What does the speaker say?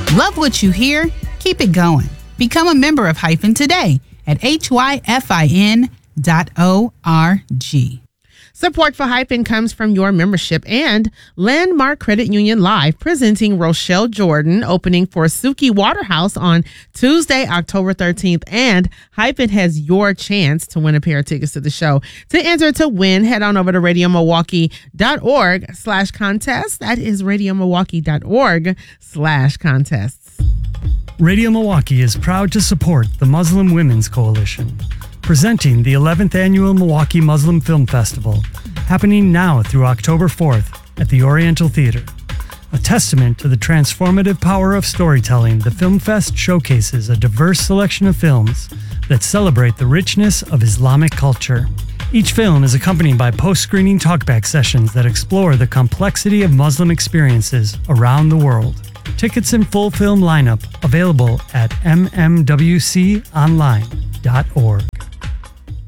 Love what you hear? Keep it going. Become a member of Hyphen today at hyphin.org. Support for Hyphen comes from your membership and Landmark Credit Union Live, presenting Rochelle Jordan, opening for Suki Waterhouse on Tuesday, October 13th. And Hyphen has your chance to win a pair of tickets to the show. To enter to win, head on over to RadioMilwaukee.org/contest. That is RadioMilwaukee.org/contests. Radio Milwaukee is proud to support the Muslim Women's Coalition, presenting the 11th Annual Milwaukee Muslim Film Festival, happening now through October 4th at the Oriental Theater. A testament to the transformative power of storytelling, the Film Fest showcases a diverse selection of films that celebrate the richness of Islamic culture. Each film is accompanied by post-screening talkback sessions that explore the complexity of Muslim experiences around the world. Tickets and full film lineup available at mmwconline.org.